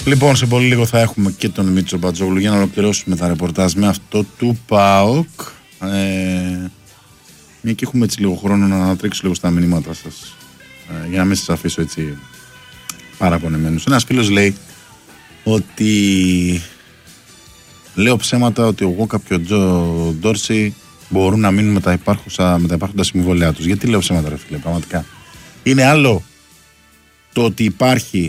Λοιπόν, σε πολύ λίγο θα έχουμε και τον Μίτσο Μπατζόγλου για να ολοκληρώσουμε τα ρεπορτάζ με αυτό του ΠΑΟΚ. Μια και έχουμε έτσι λίγο χρόνο να ανατρέξω λίγο στα μηνύματα σας, για να μην σας αφήσω έτσι παραπονεμένους. Ένας φίλος λέει ότι λέω ψέματα ότι ο Γόκα και ο Τζο Ντόρση μπορούν να μείνουν με τα υπάρχοντα συμβόλαιά τους. Γιατί λέω ψέματα, ρε φίλε, πραγματικά? Είναι άλλο το ότι υπάρχει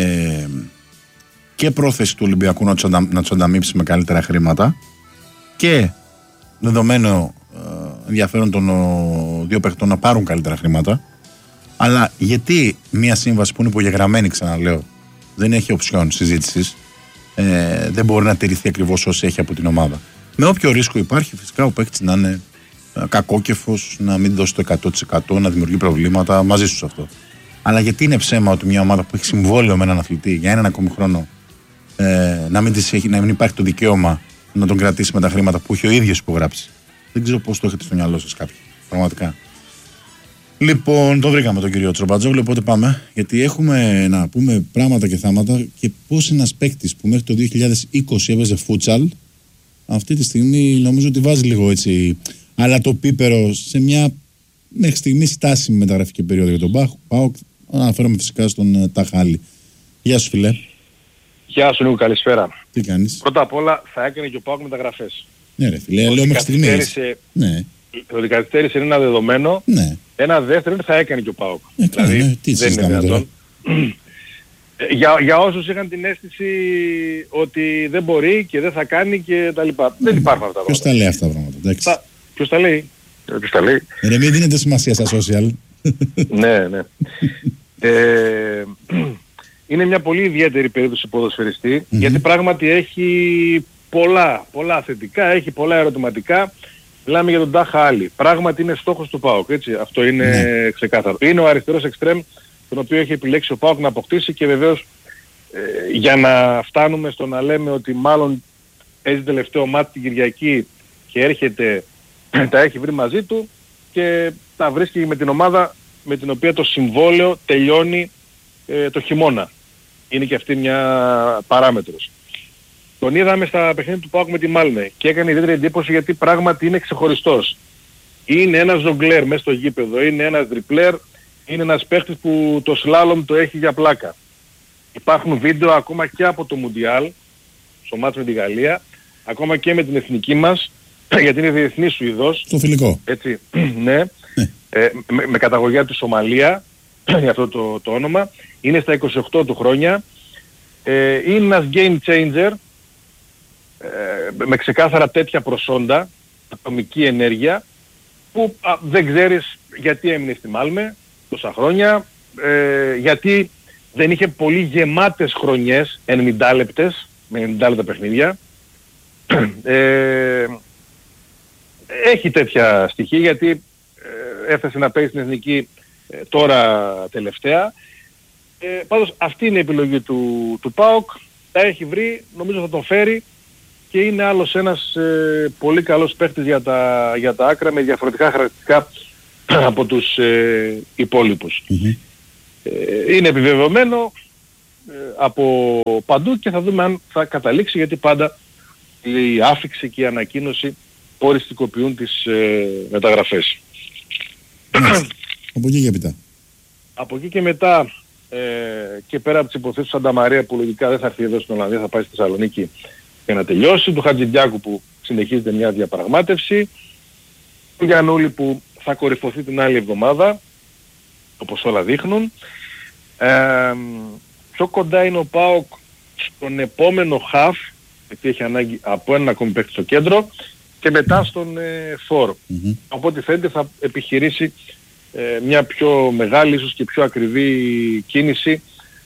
και πρόθεση του Ολυμπιακού να τους ανταμείψει με καλύτερα χρήματα και δεδομένο ενδιαφέρον των δύο παιχτών να πάρουν καλύτερα χρήματα. Αλλά γιατί μια σύμβαση που είναι υπογεγραμμένη, ξαναλέω, δεν έχει οψιόν συζήτησης, δεν μπορεί να τηρηθεί ακριβώς όσο έχει από την ομάδα? Με όποιο ρίσκο υπάρχει, φυσικά ο παίκτης να είναι κακόκεφος, να μην δώσει το 100%, να δημιουργεί προβλήματα, μαζί σου αυτό. Αλλά γιατί είναι ψέμα ότι μια ομάδα που έχει συμβόλαιο με έναν αθλητή για έναν ακόμη χρόνο, να μην υπάρχει το δικαίωμα να τον κρατήσει με τα χρήματα που έχει ο ίδιος υπογράψει? Δεν ξέρω πώς το έχετε στο μυαλό σας κάποιοι, πραγματικά. Λοιπόν, τον βρήκαμε τον κύριο Τσομπατζόγλου, οπότε πάμε. Γιατί έχουμε να πούμε πράγματα και θάματα και πώς ένας παίκτης που μέχρι το 2020 έβαιζε φούτσαλ, αυτή τη στιγμή νομίζω ότι βάζει λίγο έτσι, αλλά το πίπερο σε μια μέχρι στιγμή στάσιμη μεταγραφική περίοδο για τον ΠΑΟΚ. Αναφέρομαι φυσικά στον Ταχάλη. Γεια σου, φίλε. Γεια σου, Νίκο, καλησπέρα. Τι κάνεις? Πρώτα απ' όλα θα έκανε και ο ΠΑΟΚ μεταγραφές. Ναι, ρε φίλε, λέω μέχρι στιγμής. Ναι. Ότι καθυστέρησε είναι ένα δεδομένο. Ναι. Ένα δεύτερο είναι θα έκανε και ο ΠΑΟΚ. Δηλαδή ναι, τι δεν είναι δυνατόν. Για όσους είχαν την αίσθηση ότι δεν μπορεί και δεν θα κάνει και τα λοιπά. Δεν υπάρχουν αυτά τα πράγματα. Ποιος τα λέει αυτά τα πράγματα, εντάξει. Ποιος τα λέει? Ποιος τα λέει? Ρε, μην δίνετε σημασία στα social. Ναι, ναι. Είναι μια πολύ ιδιαίτερη περίπτωση ποδοσφαιριστή, γιατί πράγματι έχει πολλά θετικά, έχει πολλά ερωτηματικά. Μιλάμε για τον Τάχα Άλλη. Πράγματι είναι στόχος του ΠΑΟΚ, έτσι. Αυτό είναι ξεκάθαρο. Είναι ο αριστερός εξτρέμ, τον οποίο έχει επιλέξει ο ΠΑΟΚ να αποκτήσει και βεβαίως για να φτάνουμε στο να λέμε ότι μάλλον παίζει τελευταίο μάτι την Κυριακή και έρχεται, τα έχει βρει μαζί του και τα βρίσκει με την ομάδα με την οποία το συμβόλαιο τελειώνει το χειμώνα. Είναι και αυτή μια παράμετρος. Τον είδαμε στα παιχνίδια του ΠΑΟΚ με τη Μάλμε και έκανε ιδιαίτερη εντύπωση γιατί πράγματι είναι ξεχωριστός. Είναι ένας ζογκλέρ μέσα στο γήπεδο, είναι ένας τριπλέρ, είναι ένας παίχτης που το σλάλομ το έχει για πλάκα. Υπάρχουν βίντεο ακόμα και από το Μουντιάλ, στο μάτς με τη Γαλλία, ακόμα και με την εθνική μας, γιατί είναι διεθνής Σουηδός. Στο φιλικό. Έτσι, ναι. Με καταγωγή από τη Σομαλία, για αυτό το όνομα. Είναι στα 28 του χρόνια. Είναι ένας game changer, με ξεκάθαρα τέτοια προσόντα, ατομική ενέργεια, που δεν ξέρεις γιατί έμεινε στη Μάλμε τόσα χρόνια, γιατί δεν είχε πολύ γεμάτες χρονιές, 90 λεπτές, με 90 λεπτά παιχνίδια. Έχει τέτοια στοιχεία γιατί έφτασε να παίζει στην εθνική τώρα τελευταία. Πάντως αυτή είναι η επιλογή του ΠΑΟΚ, τα έχει βρει, νομίζω θα τον φέρει και είναι άλλος ένας πολύ καλός παίχτης για τα άκρα με διαφορετικά χαρακτηριστικά από τους υπόλοιπους. Είναι επιβεβαιωμένο από παντού και θα δούμε αν θα καταλήξει, γιατί πάντα η άφιξη και η ανακοίνωση οριστικοποιούν τις μεταγραφές. Από εκεί και μετά. Από εκεί και μετά και πέρα από τις υποθέσεις του Σάντα Μαρία που λογικά δεν θα έρθει εδώ στην Ολλανδία, θα πάει στη Θεσσαλονίκη για να τελειώσει, του Χατζηδιάκου που συνεχίζεται μια διαπραγμάτευση, του Γιαννούλη που θα κορυφωθεί την άλλη εβδομάδα, όπως όλα δείχνουν. Πιο κοντά είναι ο ΠΑΟΚ στον επόμενο χαφ, γιατί έχει ανάγκη από έναν ακόμη παίκτη στο κέντρο, και μετά στον φόρ. Οπότε φαίνεται θα επιχειρήσει μια πιο μεγάλη, ίσως και πιο ακριβή κίνηση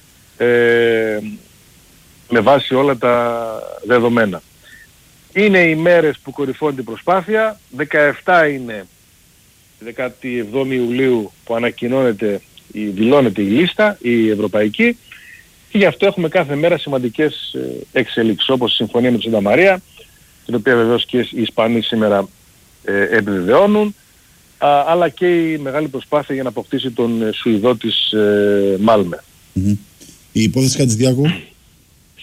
με βάση όλα τα δεδομένα. Είναι οι μέρες που κορυφώνει την προσπάθεια, 17 είναι 17 Ιουλίου που δηλώνεται η λίστα, η ευρωπαϊκή, και γι' αυτό έχουμε κάθε μέρα σημαντικές εξελίξεις, όπως η συμφωνία με τον Σάντα Μαρία, την οποία βεβαίως και οι Ισπανοί σήμερα επιβεβαιώνουν, αλλά και η μεγάλη προσπάθεια για να αποκτήσει τον Σουηδό της Μάλμε. Η υπόθεση Χατζηδιάκου.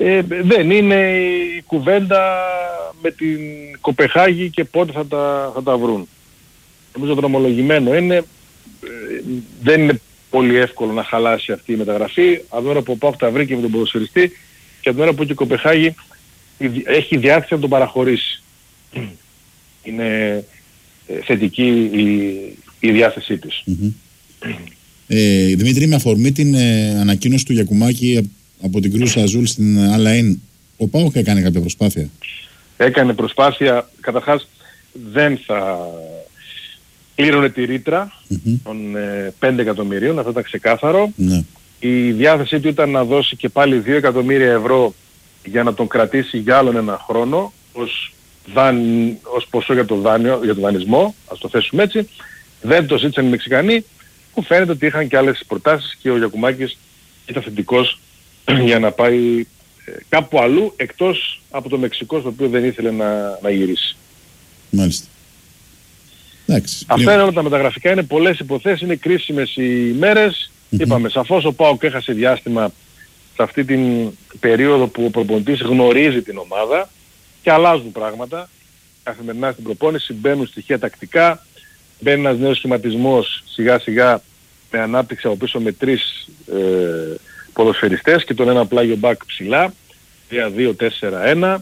δεν είναι η κουβέντα με την Κοπεχάγη και πότε θα τα βρουν. Νομίζω δρομολογημένο είναι, δεν είναι πολύ εύκολο να χαλάσει αυτή η μεταγραφή. Από την ώρα που ο ΠΑΟΚ τα βρήκε με τον ποδοσφαιριστή και από την ώρα που και η Κοπεχάγη έχει διάθεση να τον παραχωρήσει. Είναι θετική η διάθεσή της. Δημήτρη, με αφορμή την ανακοίνωση του Γιακουμάκη από την Κρούς Αζούλ στην Αλαΐν, ο ΠΑΟΚ έκανε κάποια προσπάθεια? Έκανε προσπάθεια, καταρχάς δεν θα πλήρωνε τη ρήτρα των 5 εκατομμυρίων, αυτό ήταν ξεκάθαρο. Ναι. Η διάθεσή του ήταν να δώσει και πάλι 2 εκατομμύρια ευρώ για να τον κρατήσει για άλλον ένα χρόνο ως ποσό για το δανεισμό, ας το θέσουμε έτσι. Δεν το ζήτησαν οι Μεξικανοί, που φαίνεται ότι είχαν και άλλες προτάσεις και ο Γιακουμάκης ήταν θετικός για να πάει κάπου αλλού εκτός από το Μεξικό, στο οποίο δεν ήθελε να γυρίσει. Μάλιστα. Αυτά είναι όλα τα μεταγραφικά, είναι πολλές υποθέσεις, είναι κρίσιμες οι μέρες. Είπαμε, σαφώς ο ΠΑΟΚ έχασε διάστημα σε αυτή την περίοδο που ο προπονητής γνωρίζει την ομάδα και αλλάζουν πράγματα. Καθημερινά στην προπόνηση μπαίνουν στοιχεία τακτικά, μπαίνει ένας νέος σχηματισμός σιγά σιγά με ανάπτυξη από πίσω με 3 ποδοσφαιριστές και τον ένα πλάγιο μπακ ψηλά, 3-2-4-1.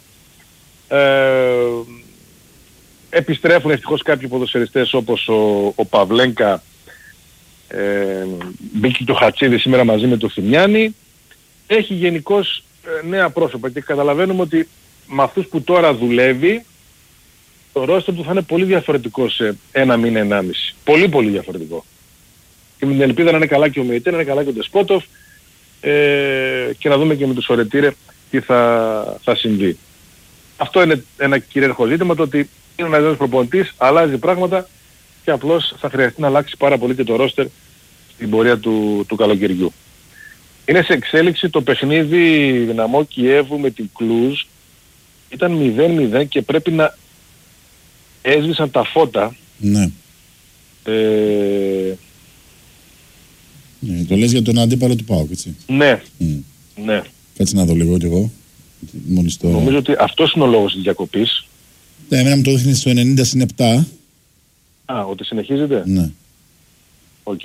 Επιστρέφουν ευτυχώς κάποιοι ποδοσφαιριστές όπως ο Παυλένκα, μπήκε και ο Χατσίδη σήμερα μαζί με τον Θημιάνη. Έχει γενικώς νέα πρόσωπα και καταλαβαίνουμε ότι με αυτούς που τώρα δουλεύει το ρόστερ του θα είναι πολύ διαφορετικό σε 1 μήνα, 1,5. Πολύ πολύ διαφορετικό. Και με την ελπίδα να είναι καλά και ο Μεϊτέ, να είναι καλά και ο Ντεσπότοφ και να δούμε και με τους Ορετήρε τι θα συμβεί. Αυτό είναι ένα κυρίαρχο ζήτημα, το ότι είναι ένας νέος προπονητής, αλλάζει πράγματα και απλώς θα χρειαστεί να αλλάξει πάρα πολύ και το ρόστερ στην πορεία του καλοκαιριού. Είναι σε εξέλιξη το παιχνίδι Δυναμό Κιέβου με την Κλουζ. Ήταν 0-0 και πρέπει να έσβησαν τα φώτα. Ναι. Το λες για τον αντίπαλο του ΠΑΟΚ, έτσι? Ναι. Ναι. Κάτσε να δω λίγο κι εγώ. Νομίζω ότι αυτός είναι ο λόγος της διακοπής. Ναι, εμένα μου το δείχνει στο 90-7. Α, ότι συνεχίζεται. Ναι. Οκ.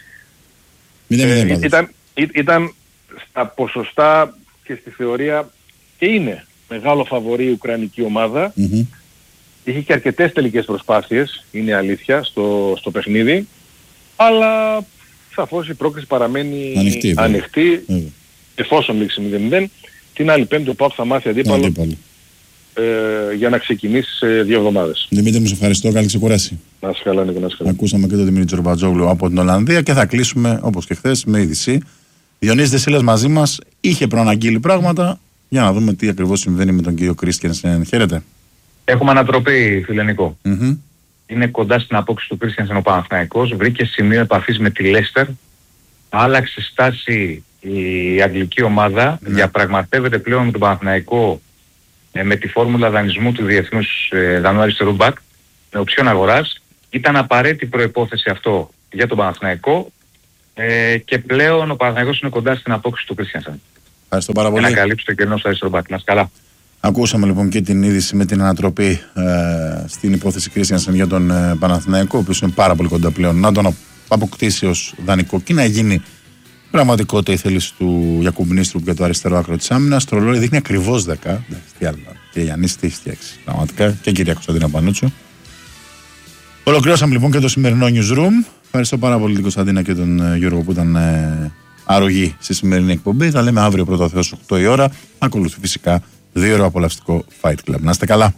Ήταν στα ποσοστά και στη θεωρία και είναι μεγάλο φαβορί η Ουκρανική ομάδα. Είχε και αρκετές τελικές προσπάθειες, είναι αλήθεια, στο παιχνίδι. Αλλά σαφώς η πρόκριση παραμένει ανοιχτή. Εφόσον λήξει 0-0. Την άλλη Πέμπτη ο ΠΑΟΚ θα μάθει αντίπαλο για να ξεκινήσει σε 2 εβδομάδες. Δημήτρη, μου σε ευχαριστώ. Καλή ξεκούραση. Να είσαι καλά, Νίκο, να είσαι καλά. Ακούσαμε και τον Δημήτρη Τζορμπατζόγλου από την Ολλανδία και θα κλείσουμε όπως και χθες με είδηση. Διονύσης Δεσίλας μαζί μας, είχε προαναγγείλει πράγματα για να δούμε τι ακριβώς συμβαίνει με τον κύριο Κρίστιανσεν. Χαίρετε. Έχουμε ανατροπή, φίλε Νικό. Είναι κοντά στην απόκτηση του Κρίστιανσεν ο Παναθηναϊκός, βρήκε σημείο επαφής με τη Λέστερ, άλλαξε στάση η αγγλική ομάδα, διαπραγματεύεται πλέον με τον Παναθηναϊκό με τη φόρμουλα δανεισμού του Διεθνούς Δανού Αριστερού Μπακ με οψιόν αγοράς. Ήταν απαραίτητη προϋπόθεση αυτό για τον Παναθηναϊκό και πλέον ο Παναθηναϊκός είναι κοντά στην απόκτηση του Κρίστιανσεν. Ευχαριστώ πάρα πολύ. Να καλύψει το κενό στο αριστερό μπακ. Να είσαι καλά. Ακούσαμε λοιπόν και την είδηση με την ανατροπή στην υπόθεση Κρίστιανσεν για τον Παναθηναϊκό, ο οποίος είναι πάρα πολύ κοντά πλέον να τον αποκτήσει ως δανεικό και να γίνει πραγματικότητα η θέληση του Γιακουμπνίστρου για το αριστερό άκρο της άμυνας. Το ρολόι δείχνει ακριβώς 10. Τι άλλο. Και Γιάννης, τι έχει φτιάξει. Πραγματικά και κυρία Κωνσταντίνα Πανούτσου. Ολοκληρώσαμε λοιπόν και το σημερινό newsroom. Ευχαριστώ πάρα πολύ την Κωνσταντίνα και τον Γιώργο που ήταν αρρωγοί στη σημερινή εκπομπή. Θα λέμε αύριο πρώτα Θεός 8 η ώρα. Ακολουθεί φυσικά 2 ώρο απολαυστικό Fight Club. Να είστε καλά.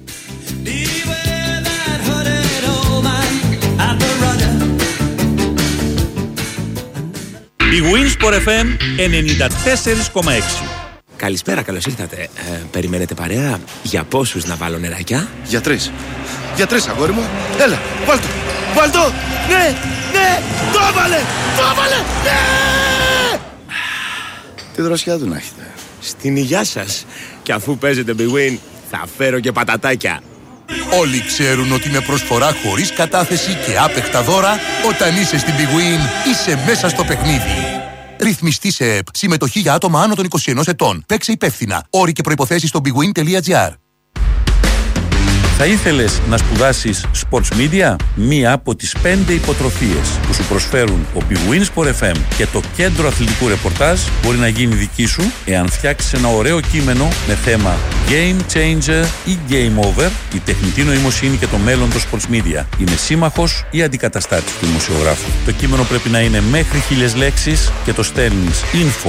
Η Winsport FM 94,6. Καλησπέρα, καλώς ήρθατε. Περιμένετε παρέα? Για πόσους να βάλω νεράκια? Για 3. Για 3, αγόρι μου. Έλα, βάλ' το. Βάλ' το. Ναι, ναι, το έβαλε. Το έβαλε. Ναι. Τη δροσιά του να έχετε. Στην υγειά σας. Και αφού παίζετε Big Win, θα φέρω και πατατάκια. Όλοι ξέρουν ότι με προσφορά χωρίς κατάθεση και άπεχτα δώρα, όταν είσαι στην Big Win, είσαι μέσα στο παιχνίδι. Ρυθμιστή σε ΕΠ. Συμμετοχή για άτομα άνω των 21 ετών. Παίξε υπεύθυνα. Όροι και προϋποθέσεις στο bigwin.gr. Θα ήθελες να σπουδάσεις Sports Media? Μία από τις 5 υποτροφίες που σου προσφέρουν ο Big Win Sport FM και το Κέντρο Αθλητικού Ρεπορτάζ μπορεί να γίνει δική σου εάν φτιάξεις ένα ωραίο κείμενο με θέμα Game Changer ή Game Over. Η τεχνητή νοημοσύνη και το μέλλον των Sports Media είναι σύμμαχος ή αντικαταστάτης του δημοσιογράφου. Το κείμενο πρέπει να είναι μέχρι 1000 λέξεις και το στέλνεις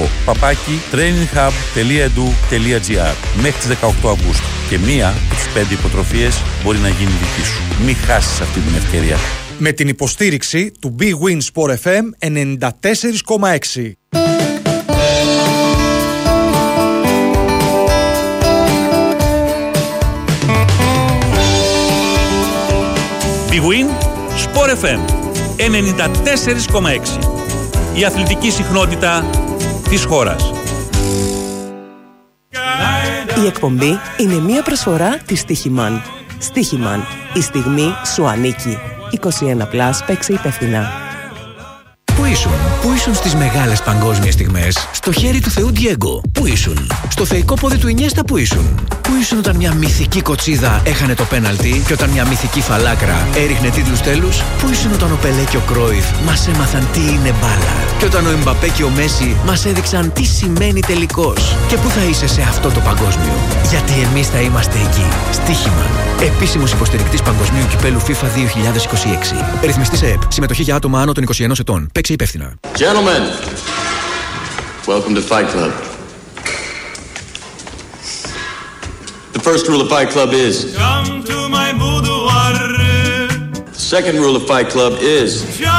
info@traininghub.edu.gr μέχρι τις 18 Αυγούστου. Και μία από τις 5 υποτροφίες μπορεί να γίνει δική σου. Μην χάσεις αυτή την ευκαιρία. Με την υποστήριξη του Big Win Sport FM 94,6. Big Win Sport FM 94,6. Η αθλητική συχνότητα της χώρας. Η εκπομπή είναι μία προσφορά της Στίχημαν. Στίχημαν. Η στιγμή σου ανήκει. 21+, παίξε υπεύθυνα. Πού ήσουν στις μεγάλες παγκόσμιες στιγμές? Στο χέρι του Θεού Ντιέγκο. Πού ήσουν? Στο θεϊκό πόδι του Ινιέστα. Πού ήσουν? Πού ήσουν όταν μια μυθική κοτσίδα έχανε το πέναλτι και όταν μια μυθική φαλάκρα έριχνε τίτλους τέλους? Πού ήσουν όταν ο Πελέ και ο Κρόιφ μας έμαθαν τι είναι μπάλα? Και όταν ο Εμπαπέ και ο Μέση μας έδειξαν τι σημαίνει τελικός? Και πού θα είσαι σε αυτό το παγκόσμιο? Γιατί εμείς θα είμαστε εκεί. Στίχημα. Επίσημος υποστηρικτής Παγκοσμίου Κυπέλου FIFA 2026. Ρυθμιστής ΕΕΠ. Συμμετοχή για άτομα άνω των 21 ετών. Παίξε υπεύθυνα. Gentlemen, welcome to Fight Club. The first rule of Fight Club is come to my boudoir. The second rule of Fight Club is